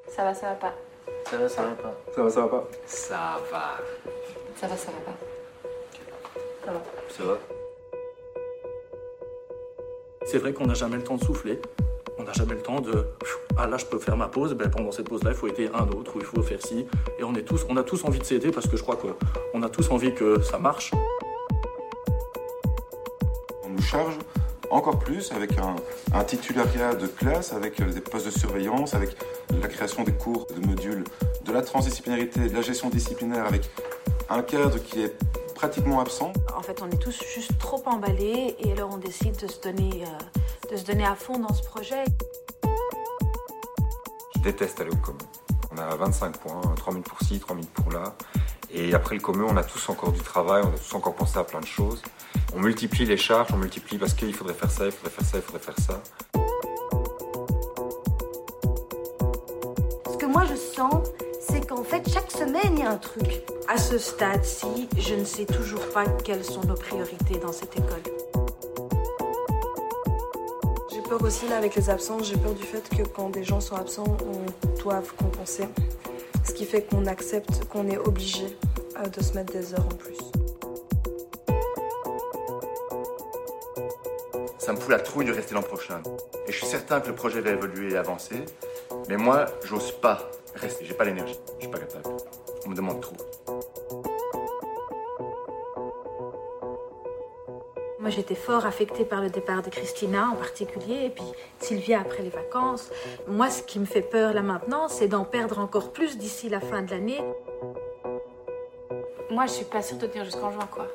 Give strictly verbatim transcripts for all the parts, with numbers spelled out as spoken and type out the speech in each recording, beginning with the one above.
Ça va, ça va pas. Ça va, ça va pas. Ça va, ça va pas. Ça va. Ça va, ça va pas. Ça va. Ça va. C'est vrai qu'on n'a jamais le temps de souffler. On n'a jamais le temps de... Ah là, je peux faire ma pause. Ben, pendant cette pause-là, il faut aider un autre ou il faut faire ci. Et on, est tous, on a tous envie de s'aider parce que je crois qu'on a tous envie que ça marche. On nous charge encore plus avec un, un titulariat de classe, avec des postes de surveillance, avec la création des cours de modules, de la transdisciplinarité, de la gestion disciplinaire, avec un cadre qui est pratiquement absent. En fait, on est tous juste trop emballés et alors on décide de se donner, euh, de se donner à fond dans ce projet. Je déteste aller au commun. On a vingt-cinq points, trois mille pour ci, trois mille pour là. Et après le commun, on a tous encore du travail, on a tous encore pensé à plein de choses. On multiplie les charges, on multiplie parce qu'il faudrait faire ça, il faudrait faire ça, il faudrait faire ça. Ce que moi je sens, c'est qu'en fait, chaque semaine, il y a un truc. À ce stade-ci, je ne sais toujours pas quelles sont nos priorités dans cette école. J'ai peur aussi, là, avec les absences, j'ai peur du fait que quand des gens sont absents, on doive compenser. Ce qui fait qu'on accepte qu'on est obligé de se mettre des heures en plus. Ça me fout la trouille de rester l'an prochain. Et je suis certain que le projet va évoluer et avancer. Mais moi, j'ose pas rester. J'ai pas l'énergie. Je suis pas capable. On me demande trop. Moi, j'étais fort affectée par le départ de Christina en particulier, et puis Sylvia après les vacances. Moi, ce qui me fait peur là maintenant, c'est d'en perdre encore plus d'ici la fin de l'année. Moi, je suis pas sûre de tenir jusqu'en juin, quoi.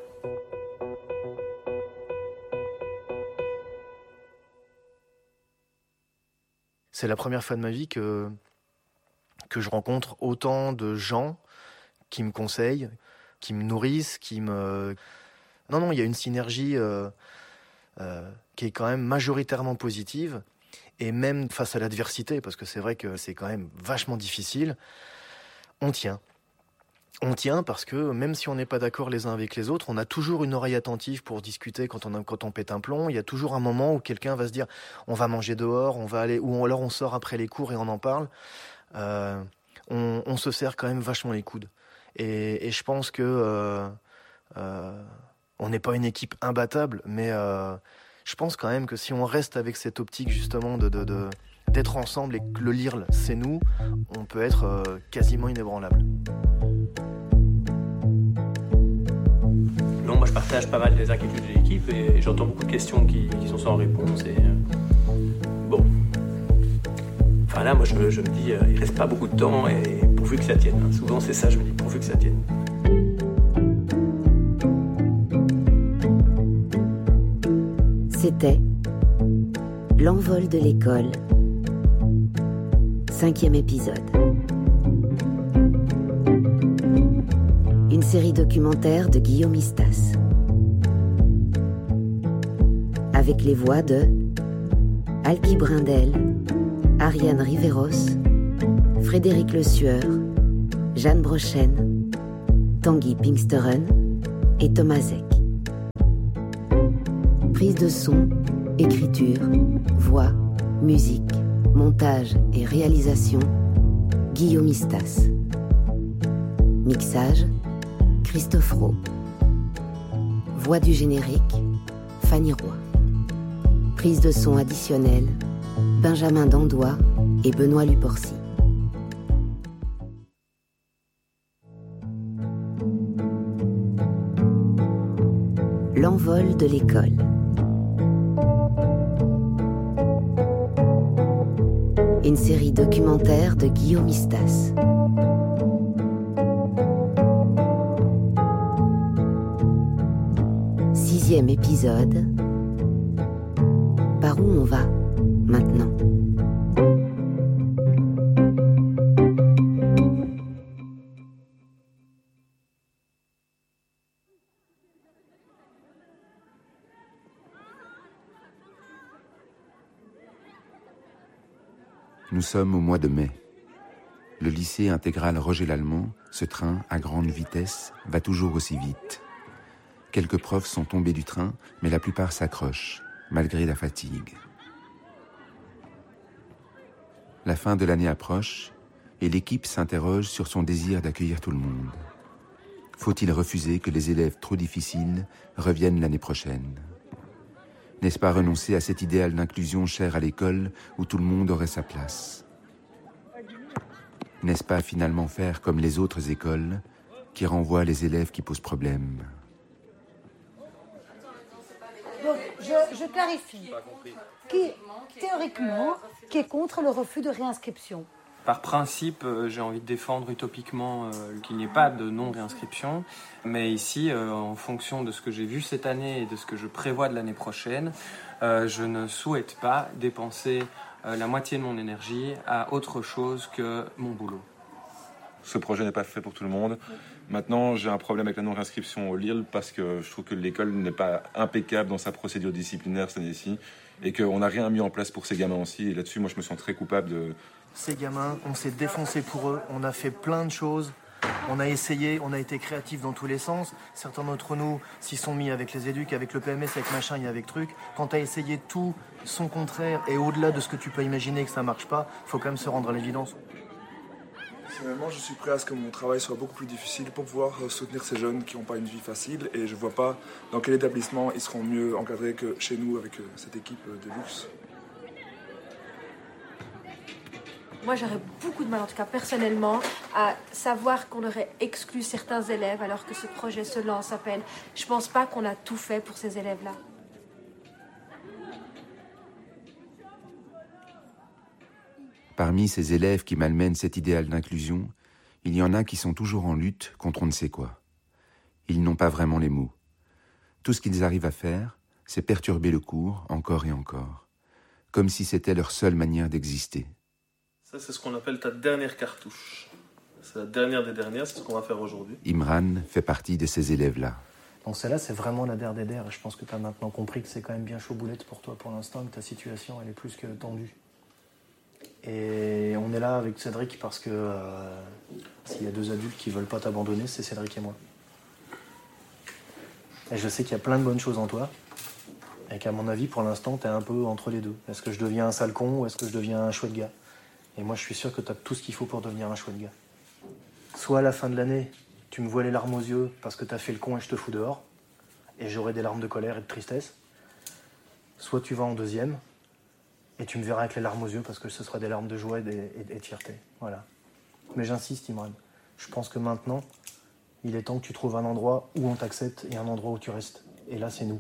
C'est la première fois de ma vie que, que je rencontre autant de gens qui me conseillent, qui me nourrissent, qui me... Non, non, il y a une synergie euh, euh, qui est quand même majoritairement positive. Et même face à l'adversité, parce que c'est vrai que c'est quand même vachement difficile, on tient. On tient parce que même si on n'est pas d'accord les uns avec les autres, on a toujours une oreille attentive pour discuter quand on, a, quand on pète un plomb. Il y a toujours un moment où quelqu'un va se dire on va manger dehors, on va aller, ou alors on sort après les cours et on en parle. Euh, on, on se serre quand même vachement les coudes. Et, et je pense que euh, euh, on n'est pas une équipe imbattable, mais euh, je pense quand même que si on reste avec cette optique justement de, de, de, d'être ensemble et que le lire, c'est nous, on peut être euh, quasiment inébranlable. Non, moi je partage pas mal des inquiétudes de l'équipe et j'entends beaucoup de questions qui, qui sont sans réponse. Et euh, bon. Enfin là, moi je me, je me dis, euh, il reste pas beaucoup de temps et pourvu que ça tienne. Hein. Souvent c'est ça, je me dis, pourvu que ça tienne. C'était L'envol de l'école, cinquième épisode. Une série documentaire de Guillaume Istas. Avec les voix de Alki Brindel, Ariane Riveros, Frédéric Le Sueur, Jeanne Brochen, Tanguy Pinksteren et Thomas Zek. Prise de son, écriture, voix, musique, montage et réalisation, Guillaume Istas. Mixage, Christophe Rowe. Voix du générique, Fanny Roy. Prise de son additionnelle, Benjamin Dandois et Benoît Luporcy. L'envol de l'école. Une série documentaire de Guillaume Istas. Sixième épisode. Par où on va maintenant ? Nous sommes au mois de mai. Le lycée intégral Roger Lallemand, ce train à grande vitesse, va toujours aussi vite. Quelques profs sont tombés du train, mais la plupart s'accrochent, malgré la fatigue. La fin de l'année approche, et l'équipe s'interroge sur son désir d'accueillir tout le monde. Faut-il refuser que les élèves trop difficiles reviennent l'année prochaine ? N'est-ce pas renoncer à cet idéal d'inclusion cher à l'école où tout le monde aurait sa place ? N'est-ce pas finalement faire comme les autres écoles qui renvoient les élèves qui posent problème ? Donc, je, je clarifie. Qui, théoriquement, qui est contre le refus de réinscription ? Par principe, euh, j'ai envie de défendre utopiquement euh, qu'il n'y ait pas de non-réinscription. Mais ici, euh, en fonction de ce que j'ai vu cette année et de ce que je prévois de l'année prochaine, euh, je ne souhaite pas dépenser euh, la moitié de mon énergie à autre chose que mon boulot. Ce projet n'est pas fait pour tout le monde. Maintenant, j'ai un problème avec la non-réinscription au L I R L parce que je trouve que l'école n'est pas impeccable dans sa procédure disciplinaire cette année-ci et qu'on n'a rien mis en place pour ces gamins aussi. Et là-dessus, moi, je me sens très coupable de... Ces gamins, on s'est défoncé pour eux, on a fait plein de choses, on a essayé, on a été créatifs dans tous les sens. Certains d'entre nous s'y sont mis avec les éducs, avec le P M S, avec machin et avec truc. Quand tu as essayé tout son contraire et au-delà de ce que tu peux imaginer que ça marche pas, faut quand même se rendre à l'évidence. Personnellement, je suis prêt à ce que mon travail soit beaucoup plus difficile pour pouvoir soutenir ces jeunes qui n'ont pas une vie facile et je ne vois pas dans quel établissement ils seront mieux encadrés que chez nous avec cette équipe de luxe. Moi, j'aurais beaucoup de mal, en tout cas personnellement, à savoir qu'on aurait exclu certains élèves alors que ce projet se lance à peine. Je pense pas qu'on a tout fait pour ces élèves-là. Parmi ces élèves qui malmènent cet idéal d'inclusion, il y en a qui sont toujours en lutte contre on ne sait quoi. Ils n'ont pas vraiment les mots. Tout ce qu'ils arrivent à faire, c'est perturber le cours encore et encore, comme si c'était leur seule manière d'exister. Ça, c'est ce qu'on appelle ta dernière cartouche. C'est la dernière des dernières, c'est ce qu'on va faire aujourd'hui. Imran fait partie de ces élèves-là. Donc celle-là, c'est vraiment la der des der. Je pense que tu as maintenant compris que c'est quand même bien chaud boulette pour toi pour l'instant, que ta situation, elle est plus que tendue. Et on est là avec Cédric parce que euh, s'il y a deux adultes qui veulent pas t'abandonner, c'est Cédric et moi. Et je sais qu'il y a plein de bonnes choses en toi. Et qu'à mon avis, pour l'instant, t'es un peu entre les deux. Est-ce que je deviens un sale con ou est-ce que je deviens un chouette gars ? Et moi, je suis sûr que t'as tout ce qu'il faut pour devenir un chouette gars. Soit à la fin de l'année, tu me vois les larmes aux yeux parce que t'as fait le con et je te fous dehors. Et j'aurai des larmes de colère et de tristesse. Soit tu vas en deuxième. Et tu me verras avec les larmes aux yeux parce que ce sera des larmes de joie et, des, et, et de fierté. Voilà. Mais j'insiste, Imran. Je pense que maintenant, il est temps que tu trouves un endroit où on t'accepte et un endroit où tu restes. Et là, c'est nous.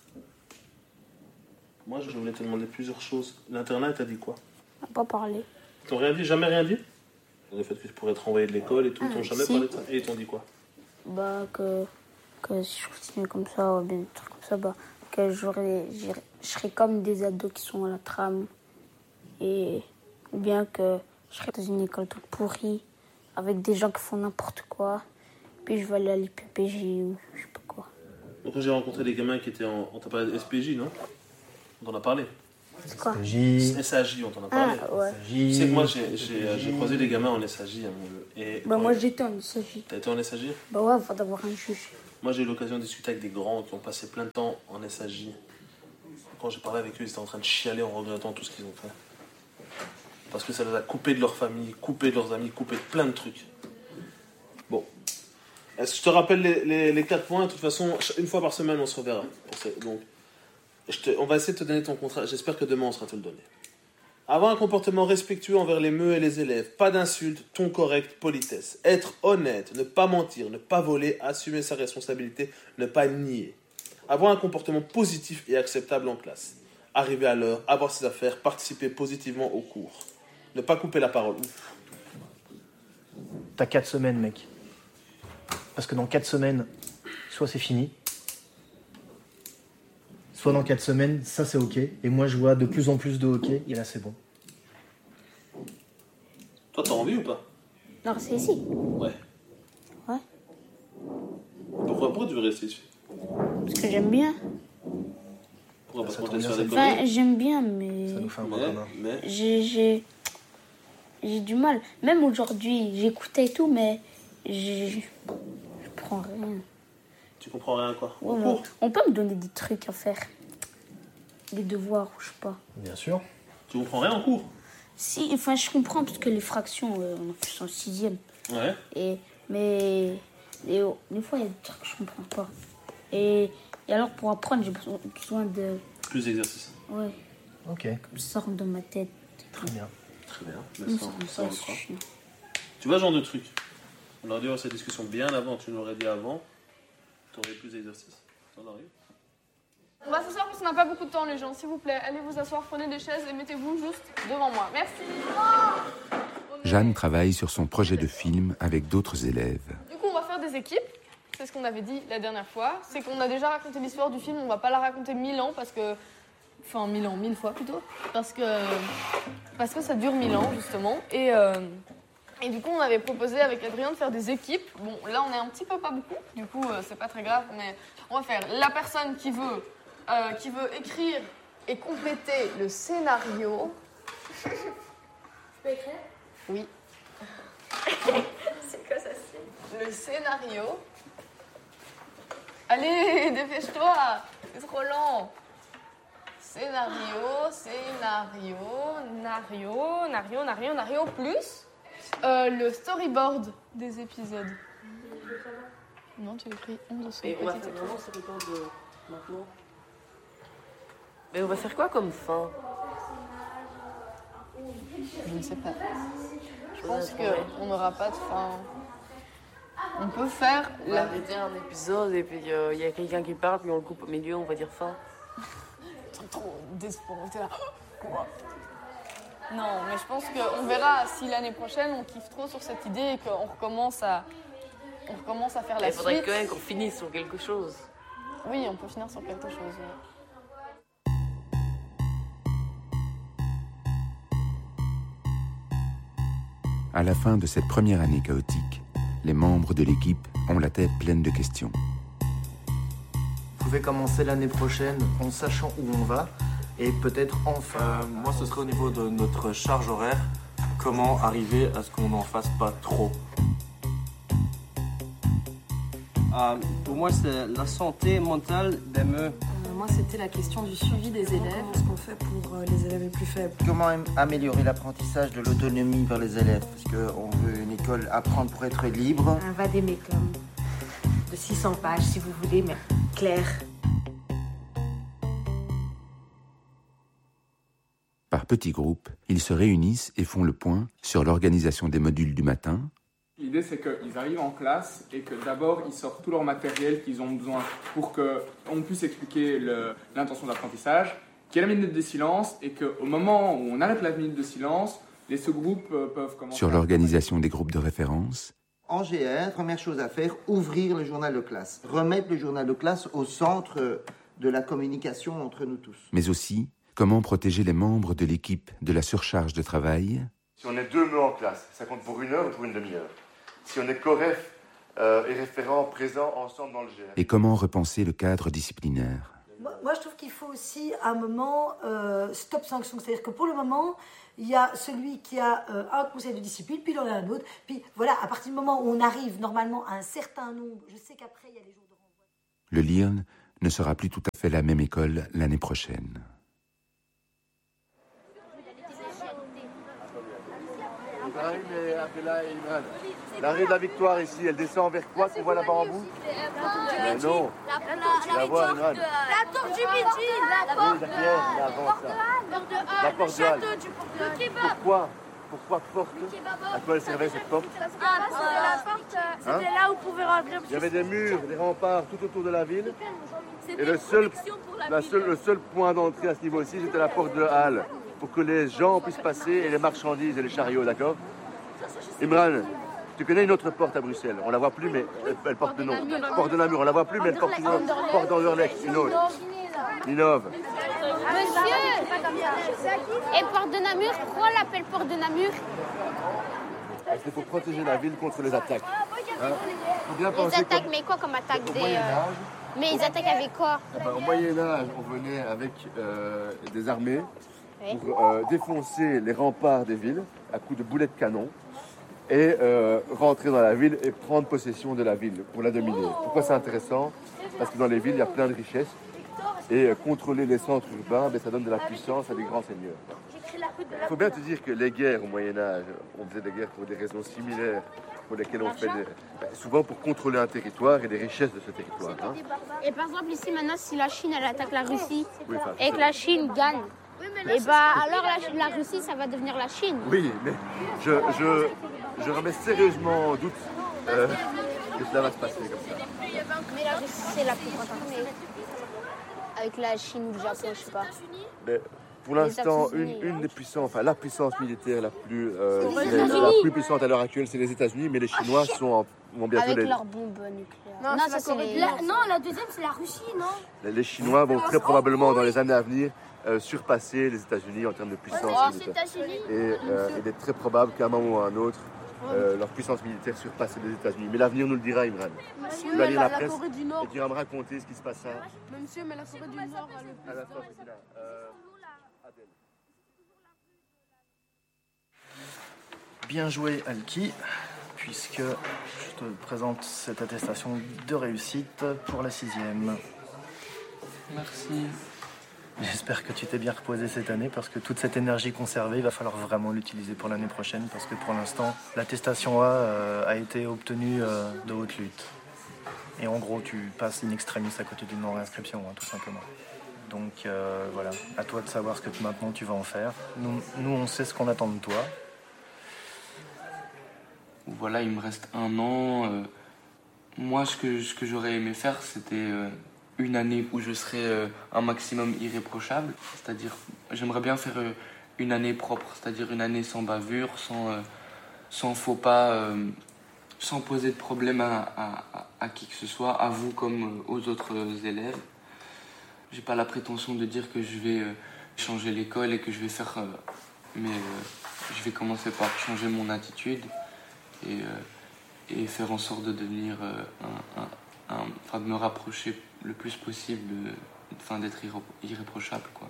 Moi, je voulais te demander plusieurs choses. L'internat, t'as dit quoi ? On n'a pas parlé. Ils t'ont rien dit ? Jamais rien dit ? Le fait que tu pourrais être renvoyé de l'école et tout, ils t'ont ah, jamais si. parlé de ça ? Et ils t'ont dit quoi ? Bah, que, que si je continue comme ça, ou bien des trucs comme ça, bah, que j'aurais, je serais comme des ados qui sont à la trame. Et, ou bien que je serais dans une école toute pourrie, avec des gens qui font n'importe quoi. Puis je vais aller à l'I P P J ou je sais pas quoi. Donc j'ai rencontré des gamins qui étaient en... On t'a parlé de S P J, non ? On t'en a parlé. C'est quoi ? S A J, on t'en a parlé. Ah, ouais. Tu sais que moi, j'ai, j'ai, j'ai croisé des gamins en S A J à mon jeu. Et bah, moi, j'étais en S A J. T'as été en S A J ? Bah ouais, avant d'avoir un juge. Moi, j'ai eu l'occasion de discuter avec des grands qui ont passé plein de temps en S A J. Quand j'ai parlé avec eux, ils étaient en train de chialer en regrettant tout ce qu'ils ont fait. Parce que ça les a coupés de leur famille, coupés de leurs amis, coupés de plein de trucs. Bon. Est-ce que je te rappelle les, les, les quatre points ? De toute façon, une fois par semaine, on se reverra. Pour ces, donc, je te, on va essayer de te donner ton contrat. J'espère que demain, on sera te le donner. Avoir un comportement respectueux envers les meux et les élèves. Pas d'insultes, ton correct, politesse. Être honnête, ne pas mentir, ne pas voler, assumer sa responsabilité, ne pas nier. Avoir un comportement positif et acceptable en classe. Arriver à l'heure, avoir ses affaires, participer positivement au cours. Ne pas couper la parole. Ouf. T'as quatre semaines, mec. Parce que dans quatre semaines, soit c'est fini, soit dans quatre semaines, ça c'est ok. Et moi, je vois de plus en plus de hockey, et là, c'est bon. Toi, t'as envie ou pas ? Non, c'est ici. Ouais. Ouais. Pourquoi, pourquoi tu veux rester ici ? Parce que j'aime bien. Pourquoi ? Parce qu'on te laisse faire des Enfin, conneries ? j'aime bien, mais... Ça nous fait un point commun. Mais... J'ai, j'ai... j'ai du mal. Même aujourd'hui, j'écoutais et tout, mais... Je... je prends rien. Tu comprends rien à quoi ? Ouais, on, on peut me donner des trucs à faire. Des devoirs, ou je sais pas. Bien sûr. Tu comprends rien en cours ? Si, enfin, je comprends parce que les fractions, euh, on en fait en sixième. Ouais. Et, mais et, oh, des fois, il y a des trucs que je comprends pas. Et, et alors, pour apprendre, j'ai besoin, besoin de... Plus d'exercices. Ouais. Ok. Comme ça rentre dans ma tête. Très bien. Très bien. Comme Ça, ça, ça, ça, on le c'est fera. chiant. Tu vois, ce genre de truc. On aurait dû avoir cette discussion bien avant. Tu nous l'aurais dit avant. Tu aurais plus d'exercices. Ça en arrive. On va s'asseoir parce qu'on n'a pas beaucoup de temps, les gens. S'il vous plaît, allez vous asseoir, prenez des chaises et mettez-vous juste devant moi. Merci. Jeanne travaille sur son projet de film avec d'autres élèves. Du coup, on va faire des équipes. C'est ce qu'on avait dit la dernière fois. C'est qu'on a déjà raconté l'histoire du film. On va pas la raconter mille ans parce que... Enfin, mille ans, mille fois plutôt. Parce que... Parce que ça dure mille ans, justement. Et... Euh... Et du coup, on avait proposé avec Adrien de faire des équipes. Bon, là, on est un petit peu pas beaucoup. Du coup, euh, c'est pas très grave. Mais on va faire la personne qui veut, euh, qui veut écrire et compléter le scénario. Je peux écrire? Oui. C'est quoi ça, c'est? Le scénario. Allez, dépêche-toi. C'est trop lent. Scénario, scénario, nario, nario, nario, nario, plus... Euh, le storyboard des épisodes. Non, tu écris onze sur Et on va faire vraiment ce storyboard de maintenant. Mais on va faire quoi comme fin? Je ne sais pas. Je pense qu'on n'aura pas de fin. On peut faire... On va arrêter un épisode et puis il euh, y a quelqu'un qui parle, puis on le coupe au milieu, on va dire fin. Trop, trop désespérant, t'es là. Quoi? Non, mais je pense qu'on verra si l'année prochaine on kiffe trop sur cette idée et qu'on recommence à, on recommence à faire la Il suite. faudrait quand même qu'on finisse sur quelque chose. Oui, on peut finir sur quelque chose. Oui. À la fin de cette première année chaotique, les membres de l'équipe ont la tête pleine de questions. Vous pouvez commencer l'année prochaine en sachant où on va et peut-être enfin... Euh, moi, ce serait au niveau de notre charge horaire. Comment arriver à ce qu'on n'en fasse pas trop? euh, Pour moi, c'est la santé mentale des meufs. Euh, moi, c'était la question du suivi des élèves. Comment est-ce qu'on fait pour euh, les élèves les plus faibles? Comment améliorer l'apprentissage de l'autonomie par les élèves? Parce qu'on veut une école apprendre pour être libre. Un vade-mecum de six cents pages, si vous voulez, mais clair. Par petits groupes, ils se réunissent et font le point sur l'organisation des modules du matin. L'idée, c'est qu'ils arrivent en classe et que d'abord, ils sortent tout leur matériel qu'ils ont besoin pour qu'on puisse expliquer le, l'intention d'apprentissage, qu'il y ait la minute de silence et qu'au moment où on arrête la minute de silence, les sous-groupes peuvent commencer... Sur l'organisation des groupes de référence. En G R, première chose à faire, ouvrir le journal de classe. Remettre le journal de classe au centre de la communication entre nous tous. Mais aussi, comment protéger les membres de l'équipe de la surcharge de travail. Si on est deux meufs en classe, ça compte pour une heure ou pour une demi-heure. Si on est corref euh, et référent présents ensemble dans le G R. Et comment repenser le cadre disciplinaire. Moi, moi je trouve qu'il faut aussi, à un moment, euh, stop sanction. C'est-à-dire que pour le moment, il y a celui qui a euh, un conseil de discipline, puis il en a un autre. Puis voilà, à partir du moment où on arrive normalement à un certain nombre, je sais qu'après, il y a les jours de renvoi. Le L I R N ne sera plus tout à fait la même école l'année prochaine. L'arrêt de la victoire ici, elle descend vers quoi qu'on voit là-bas en bout? Mais non. La voie, Imran. La tour du midi. La porte de La porte de Halle. Pourquoi? Pourquoi porte? À quoi elle servait cette porte? Ah, c'était la porte. C'était là où on pouvait rentrer. Il y avait des murs, des remparts tout autour de la ville. Et le seul, la seule, le seul point d'entrée à ce niveau-ci, c'était la porte de Halle. Pour que les gens puissent passer et les marchandises et les chariots, d'accord? Imran, tu connais une autre porte à Bruxelles. On la voit plus, mais elle, elle porte le nom. Porte de Namur, on la voit plus, mais elle porte le nom. Porte d'Anderlecht, une autre. Ninove. Monsieur, et Porte de Namur, pourquoi on l'appelle Porte de Namur? C'est pour protéger la ville contre les attaques. Hein? Faut bien Les penser attaques, comme- mais quoi comme attaque Au des, Moyen euh, Âge. Mais ils attaquent avec quoi? Eh ben, au Moyen-Âge, on venait avec euh, des armées Oui. pour euh, défoncer les remparts des villes à coups de boulets de canon et euh, rentrer dans la ville et prendre possession de la ville pour la dominer. Pourquoi c'est intéressant? Parce que dans les villes, il y a plein de richesses Et euh, contrôler les centres urbains, ben, ça donne de la puissance à des grands seigneurs. Il faut bien te dire que les guerres au Moyen-Âge, on faisait des guerres pour des raisons similaires pour lesquelles on fait des... ben, souvent pour contrôler un territoire et les richesses de ce territoire. Hein. Et par exemple, ici maintenant, si la Chine elle attaque la Russie Oui, enfin, et que la Chine gagne, et bah alors la, la Russie ça va devenir la Chine. Oui, mais je, je, je remets sérieusement en doute euh, que cela va se passer comme ça. Mais la Russie c'est la plus grande armée. Avec la Chine ou le Japon, je sais pas. Mais pour l'instant, une, une des puissances, enfin la puissance militaire la plus, euh, la plus puissante à l'heure actuelle, c'est les États-Unis, mais les Chinois sont en, vont bientôt avec les... leurs bombes nucléaires. Non, non ça c'est les... la... non, la deuxième c'est la Russie, non? Les, les Chinois vont très probablement dans les années à venir euh, surpasser les États-Unis en termes de puissance oh, militaire. Et euh, il est très probable qu'à un moment ou à un autre, euh, leur puissance militaire surpasse les États-Unis. Mais l'avenir nous le dira, Imran. Monsieur, tu vas lire la, la presse et tu vas me raconter ce qui se passera. Mais monsieur, mais la Corée du Nord a le plus... À la fin, c'est là. Euh, Adèle. Bien joué, Alki, puisque je te présente cette attestation de réussite pour la sixième. Merci. J'espère que tu t'es bien reposé cette année, parce que toute cette énergie conservée, il va falloir vraiment l'utiliser pour l'année prochaine, parce que pour l'instant, l'attestation A euh, a été obtenue euh, de haute lutte. Et en gros, tu passes in extremis à côté d'une non-réinscription, hein, tout simplement. Donc euh, voilà, à toi de savoir ce que tu, maintenant tu vas en faire. Nous, nous, on sait ce qu'on attend de toi. Voilà, il me reste un an. Euh, moi, ce que, ce que j'aurais aimé faire, c'était euh, une année où je serais euh, un maximum irréprochable. C'est-à-dire, j'aimerais bien faire euh, une année propre, c'est-à-dire une année sans bavure, sans, euh, sans faux pas, euh, sans poser de problème à, à, à qui que ce soit, à vous comme aux autres élèves. J'ai pas la prétention de dire que je vais euh, changer l'école et que je vais faire... Euh, mais euh, je vais commencer par changer mon attitude et, euh, et faire en sorte de devenir... Euh, un, un, un, enfin, de me rapprocher le plus possible, euh, enfin, d'être irré irréprochable, quoi.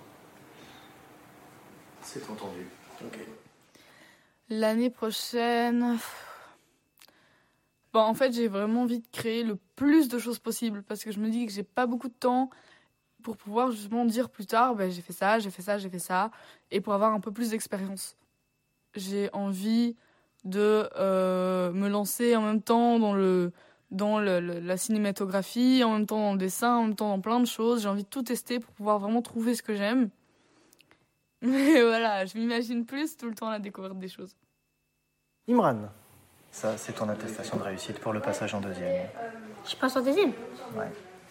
C'est entendu. Ok. L'année prochaine... Bon, en fait, j'ai vraiment envie de créer le plus de choses possible parce que je me dis que j'ai pas beaucoup de temps pour pouvoir justement dire plus tard, ben, j'ai fait ça, j'ai fait ça, j'ai fait ça, et pour avoir un peu plus d'expérience. J'ai envie de euh, me lancer en même temps dans, le, dans le, le, la cinématographie, en même temps dans le dessin, en même temps dans plein de choses. J'ai envie de tout tester pour pouvoir vraiment trouver ce que j'aime. Mais voilà, je m'imagine plus tout le temps à la découverte des choses. Imran, ça c'est ton attestation de réussite pour le passage en deuxième. Je passe en deuxième? Ouais.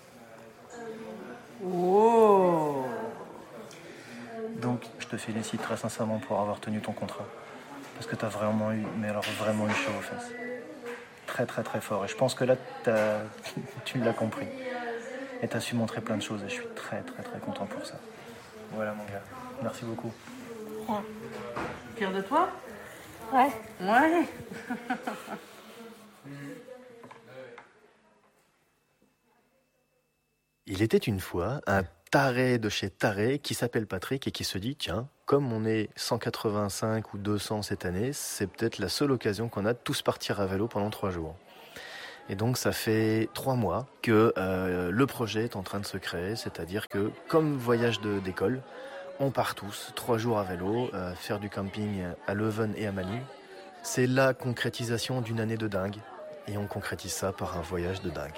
Oh. Donc, je te félicite très sincèrement pour avoir tenu ton contrat. Parce que tu as vraiment eu, mais alors vraiment eu chaud aux fesses. Très, très, très fort. Et je pense que là, tu l'as compris. Et tu as su montrer plein de choses. Et je suis très, très, très content pour ça. Voilà, mon gars. Merci beaucoup. Ouais. Fier de toi? Ouais. Ouais. Il était une fois un taré de chez taré qui s'appelle Patrick et qui se dit, tiens, comme on est cent quatre-vingt-cinq ou deux cents cette année, c'est peut-être la seule occasion qu'on a de tous partir à vélo pendant trois jours. Et donc ça fait trois mois que euh, le projet est en train de se créer, c'est-à-dire que comme voyage de, d'école, on part tous trois jours à vélo, euh, faire du camping à Leuven et à Manu. C'est la concrétisation d'une année de dingue et on concrétise ça par un voyage de dingue.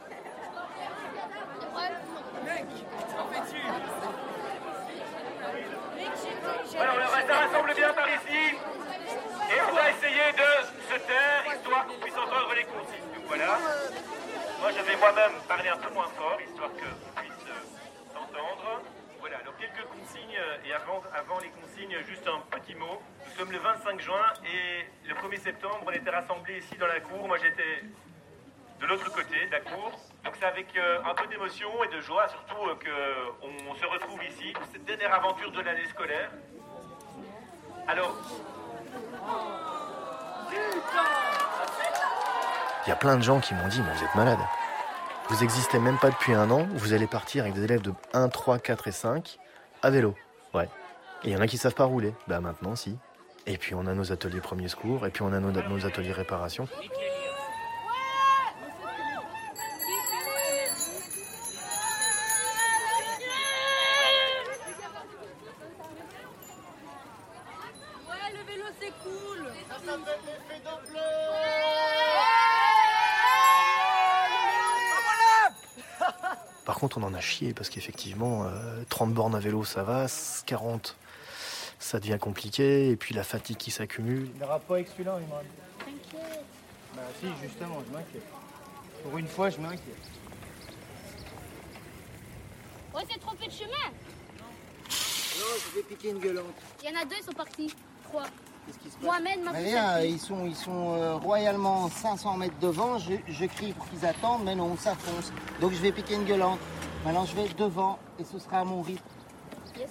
Alors le reste rassemble bien par ici et on va essayer de se taire histoire qu'on puisse entendre les consignes. Donc voilà. Moi je vais moi-même parler un peu moins fort histoire qu'on puisse euh, s'entendre. Voilà, alors quelques consignes et avant, avant les consignes, juste un petit mot. Nous sommes le vingt-cinq juin et le premier septembre on était rassemblés ici dans la cour. Moi j'étais de l'autre côté de la cour. Donc c'est avec euh, un peu d'émotion et de joie surtout euh, qu'on se retrouve ici pour cette dernière aventure de l'année scolaire. Alors... Il y a plein de gens qui m'ont dit, mais vous êtes malade. Vous n'existez même pas depuis un an, vous allez partir avec des élèves de un, trois, quatre et cinq à vélo. Ouais. Et il y en a qui savent pas rouler. Bah maintenant, si. Et puis on a nos ateliers premiers secours, et puis on a nos, nos ateliers réparation. Par contre, on en a chié parce qu'effectivement, euh, trente bornes à vélo, ça va, quarante, ça devient compliqué, et puis la fatigue qui s'accumule. Il n'aura pas avec celui-là, Imran. T'inquiète. Bah si, justement, je m'inquiète. Pour une fois, je m'inquiète. On s'est trompé de chemin. Non, je vais piquer une gueulante. Il y en a deux, ils sont partis. Trois. Qu'est-ce qui se passe? Mohamed m'a Mais poussé. rien, ils sont, ils sont euh, royalement cinq cents mètres devant. Je, je crie pour qu'ils attendent, mais non, ça fonce. Donc je vais piquer une gueulante. Maintenant, je vais devant et ce sera à mon rythme. Yes.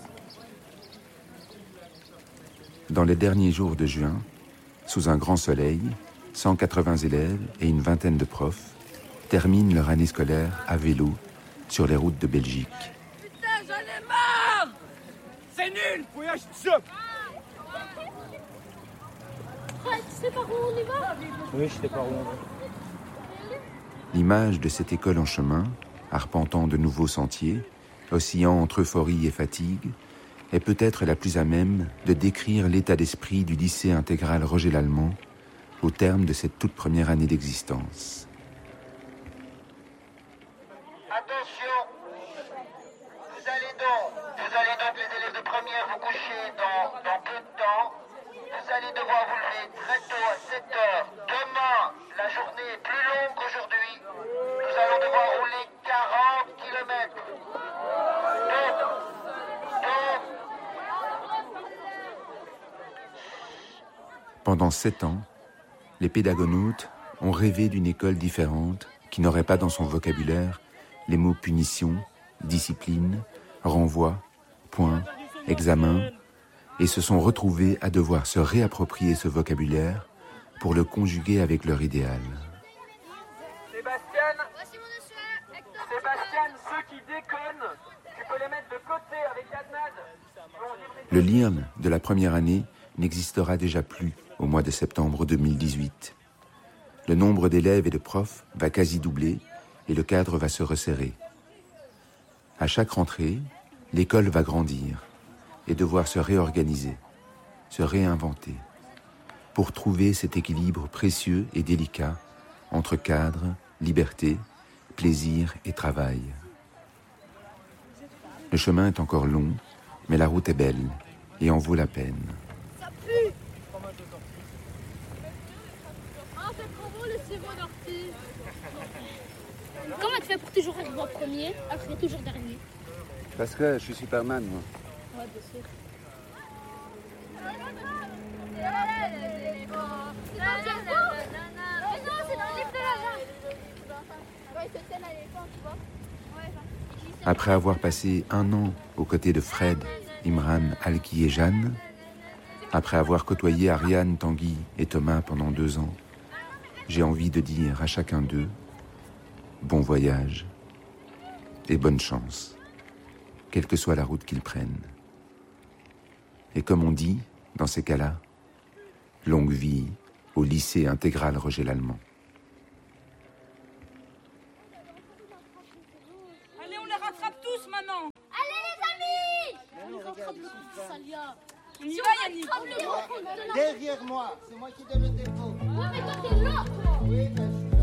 Dans les derniers jours de juin, sous un grand soleil, cent quatre-vingts élèves et une vingtaine de profs terminent leur année scolaire à vélo sur les routes de Belgique. Putain, j'en ai marre! C'est nul! Voyage stop! Tu sais par où on y va? Oui, je sais par où on va. L'image de cette école en chemin, arpentant de nouveaux sentiers, oscillant entre euphorie et fatigue, est peut-être la plus à même de décrire l'état d'esprit du lycée intégral Roger Lallemand au terme de cette toute première année d'existence. Attention, vous allez donc, vous allez donc les élèves de première vous coucher dans, dans peu de temps. Vous allez devoir vous lever très tôt à sept heures. Demain, la journée est plus longue qu'aujourd'hui. Nous allons devoir rouler quarante kilomètres. Donc, donc... Pendant sept ans, les pédagonautes ont rêvé d'une école différente qui n'aurait pas dans son vocabulaire les mots punition, discipline, renvoi, point, examen, et se sont retrouvés à devoir se réapproprier ce vocabulaire pour le conjuguer avec leur idéal. Sébastien, Sébastien, ceux qui déconnent, tu peux les mettre de côté avec Adnan. Le L I R N de la première année n'existera déjà plus au mois de septembre deux mille dix-huit. Le nombre d'élèves et de profs va quasi doubler et le cadre va se resserrer. À chaque rentrée, l'école va grandir et devoir se réorganiser, se réinventer, pour trouver cet équilibre précieux et délicat entre cadre, liberté, plaisir et travail. Le chemin est encore long, mais la route est belle et en vaut la peine. Ça pue! Ah, c'est trop beau le sirop d'ortie! Comment tu fais pour toujours arriver en premier, alors que toujours dernier? Parce que je suis Superman, moi. Ouais, bien sûr. Après avoir passé un an aux côtés de Fred, Imran, Alki et Jeanne, après avoir côtoyé Ariane, Tanguy et Thomas pendant deux ans, j'ai envie de dire à chacun d'eux bon voyage et bonne chance, quelle que soit la route qu'ils prennent. Et comme on dit, dans ces cas-là, longue vie au lycée intégral Roger Lallemand. Allez, on les rattrape tous maintenant. Allez les amis! On rattrape le coup de Salia. On y va, Yannick. Derrière moi, c'est moi qui donne le tempo. Ouais, mais toi t'es là, toi. Oui, bien sûr.